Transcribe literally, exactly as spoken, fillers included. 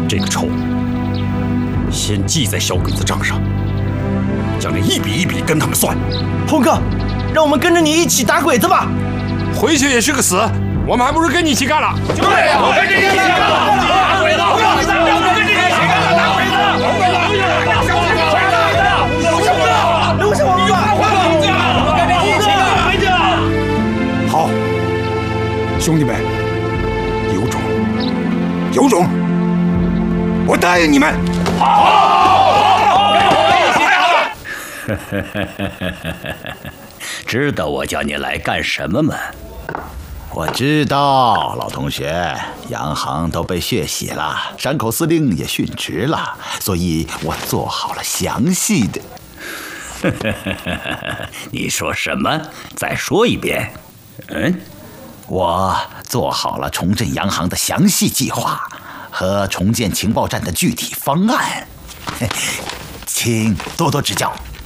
这个仇先记在小鬼子账上，将来一笔一笔跟他们算。 红哥，让我们跟着你一起打鬼子吧。 回去也是个死，我们还不如跟你一起干了。 对呀，我跟你一起干了，打鬼子！不要打鬼子，跟你一起干了，打鬼子！打鬼子！ 留下我们吧！ 我跟你一起干回去。 好，兄弟们，有种，有种！我答应你们。 好，跟我一起干！知道我叫你来干什么吗？ 我知道，老同学，洋行都被血洗了，山口司令也殉职了，所以我做好了详细的。 你说什么？再说一遍。嗯， 我做好了重振洋行的详细计划和重建情报站的具体方案，请多多指教。